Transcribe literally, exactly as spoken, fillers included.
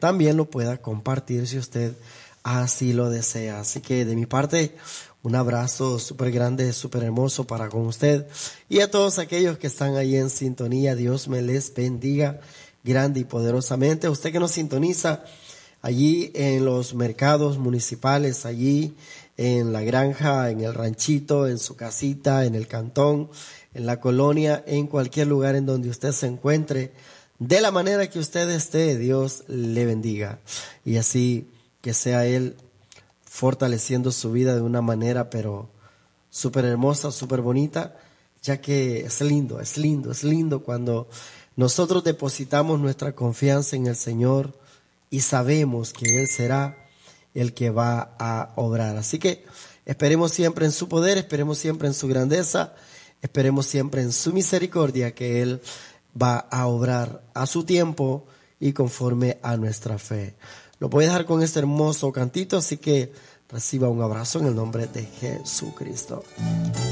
también lo pueda compartir si usted así lo desea. Así que de mi parte, un abrazo súper grande, súper hermoso para con usted y a todos aquellos que están ahí en sintonía. Dios me les bendiga grande y poderosamente. A usted que nos sintoniza allí en los mercados municipales, allí en la granja, en el ranchito, en su casita, en el cantón, en la colonia, en cualquier lugar en donde usted se encuentre, de la manera que usted esté, Dios le bendiga. Y así que sea Él fortaleciendo su vida de una manera, pero súper hermosa, súper bonita, ya que es lindo, es lindo, es lindo cuando nosotros depositamos nuestra confianza en el Señor y sabemos que Él será el que va a obrar. Así que esperemos siempre en su poder, esperemos siempre en su grandeza, esperemos siempre en su misericordia, que Él va a obrar a su tiempo y conforme a nuestra fe. Lo voy a dejar con este hermoso cantito, así que reciba un abrazo en el nombre de Jesucristo.